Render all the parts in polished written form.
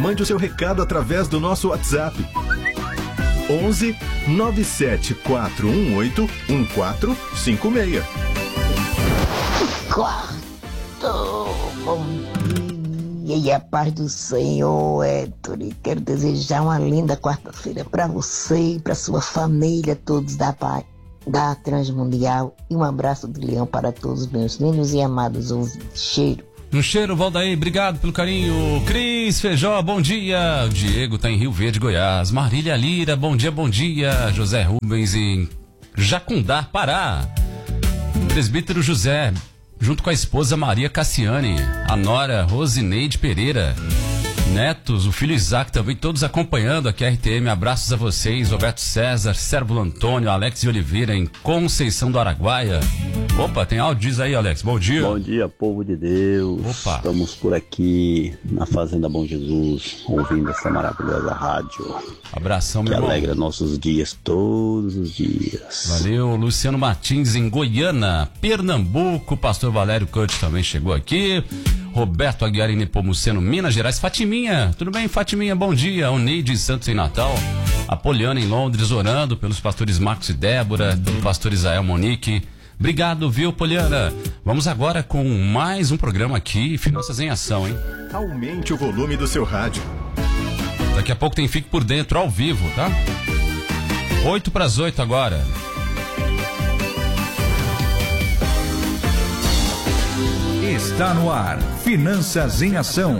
Mande o seu recado através do nosso WhatsApp. 11 97418 1456. Bom dia e a paz do Senhor, Héctor. Quero desejar uma linda quarta-feira para você e para sua família, todos da Transmundial. E um abraço do Leão para todos os meus lindos e amados ouvintes. Cheiro. Um cheiro, Valdaí, obrigado pelo carinho. Cris Feijó, bom dia. O Diego tá em Rio Verde, Goiás. Marília Lira, bom dia, bom dia. José Rubens em Jacundá, Pará. Presbítero José, junto com a esposa Maria Cassiane, a nora Rosineide Pereira, netos, o filho Isaac também, todos acompanhando aqui a RTM. Abraços a vocês, Roberto César, Sérvulo Antônio, Alex de Oliveira em Conceição do Araguaia. Opa, tem áudio, diz aí, Alex, bom dia. Bom dia, povo de Deus. Opa. Estamos por aqui na Fazenda Bom Jesus, ouvindo essa maravilhosa rádio. Abração, meu que irmão. alegra nossos dias, todos os dias. Valeu, Luciano Martins em Goiânia, Pernambuco, pastor Valério Couto também chegou aqui. Roberto Aguiar em Nepomuceno, Minas Gerais. Fatiminha, tudo bem, Fatiminha? Bom dia. Oneide Santos em Natal. Apoliana em Londres, orando pelos pastores Marcos e Débora, pelo pastor Isael Monique. Obrigado, viu, Poliana? Vamos agora com mais um programa aqui, Finanças em Ação, hein? Aumente o volume do seu rádio. Daqui a pouco tem Fique por Dentro, ao vivo, tá? 7:08 agora. Está no ar, Finanças em Ação.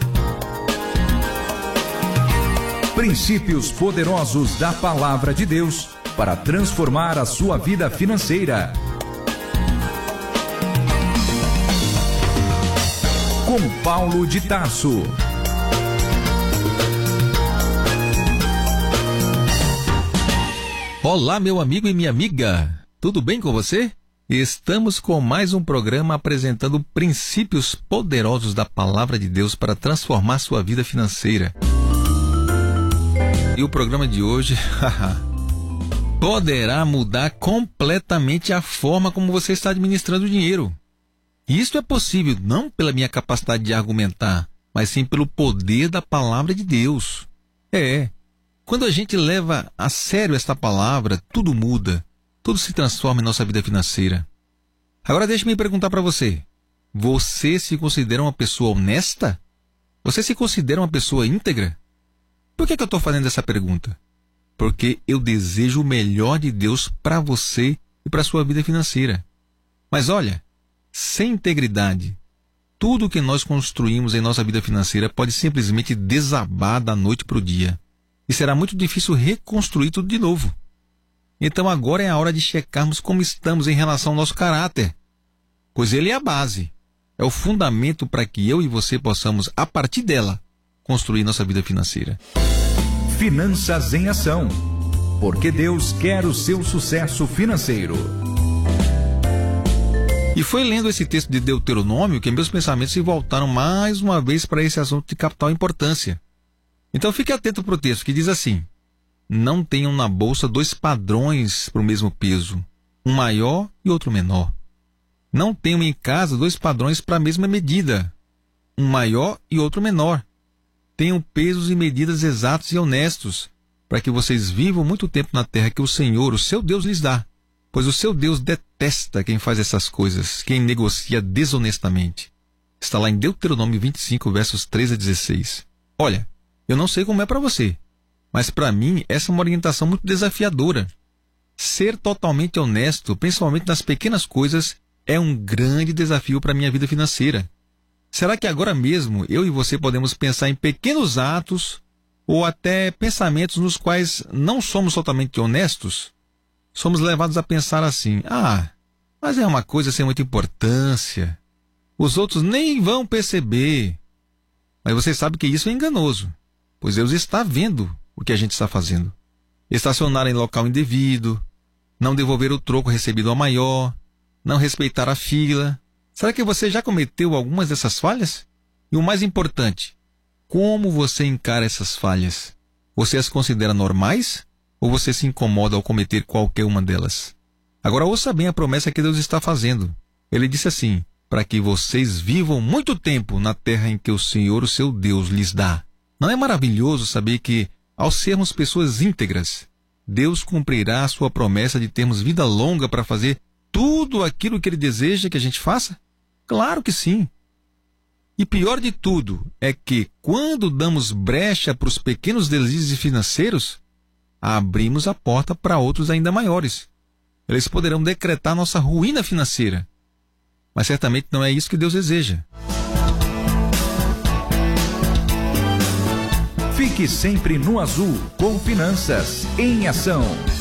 Princípios poderosos da Palavra de Deus para transformar a sua vida financeira. Com Paulo de Tarso. Olá, meu amigo e minha amiga. Tudo bem com você? Estamos com mais um programa apresentando princípios poderosos da Palavra de Deus para transformar sua vida financeira. E o programa de hoje poderá mudar completamente a forma como você está administrando o dinheiro. E isso é possível não pela minha capacidade de argumentar, mas sim pelo poder da Palavra de Deus. Quando a gente leva a sério esta palavra, tudo muda. Tudo se transforma em nossa vida financeira. Agora deixe-me perguntar para você. Você se considera uma pessoa honesta? Você se considera uma pessoa íntegra? Por que eu estou fazendo essa pergunta? Porque eu desejo o melhor de Deus para você e para a sua vida financeira. Mas olha, sem integridade, tudo que nós construímos em nossa vida financeira pode simplesmente desabar da noite para o dia. E será muito difícil reconstruir tudo de novo. Então agora é a hora de checarmos como estamos em relação ao nosso caráter, pois ele é a base, é o fundamento para que eu e você possamos, a partir dela, construir nossa vida financeira. Finanças em Ação, porque Deus quer o seu sucesso financeiro. E foi lendo esse texto de Deuteronômio que meus pensamentos se voltaram mais uma vez para esse assunto de capital importância. Então fique atento para o texto que diz assim: não tenham na bolsa dois padrões para o mesmo peso, um maior e outro menor. Não tenham em casa dois padrões para a mesma medida, um maior e outro menor. Tenham pesos e medidas exatos e honestos, para que vocês vivam muito tempo na terra que o Senhor, o seu Deus, lhes dá. Pois o seu Deus detesta quem faz essas coisas, quem negocia desonestamente. Está lá em Deuteronômio 25, versos 13 a 16. Olha, eu não sei como é para você, mas para mim essa é uma orientação muito desafiadora. Ser totalmente honesto, principalmente nas pequenas coisas, é um grande desafio para a minha vida financeira. Será que agora mesmo eu e você podemos pensar em pequenos atos ou até pensamentos nos quais não somos totalmente honestos? Somos levados a pensar assim: mas é uma coisa sem muita importância. Os outros nem vão perceber. Mas você sabe que isso é enganoso, pois Deus está vendo o que a gente está fazendo. Estacionar em local indevido, não devolver o troco recebido ao maior, não respeitar a fila. Será que você já cometeu algumas dessas falhas? E o mais importante, como você encara essas falhas? Você as considera normais ou você se incomoda ao cometer qualquer uma delas? Agora ouça bem a promessa que Deus está fazendo. Ele disse assim: para que vocês vivam muito tempo na terra em que o Senhor, o seu Deus, lhes dá. Não é maravilhoso saber que, ao sermos pessoas íntegras, Deus cumprirá a sua promessa de termos vida longa para fazer tudo aquilo que Ele deseja que a gente faça? Claro que sim. E pior de tudo é que, quando damos brecha para os pequenos deslizes financeiros, abrimos a porta para outros ainda maiores. Eles poderão decretar nossa ruína financeira. Mas certamente não é isso que Deus deseja. Fique sempre no azul com Finanças em Ação.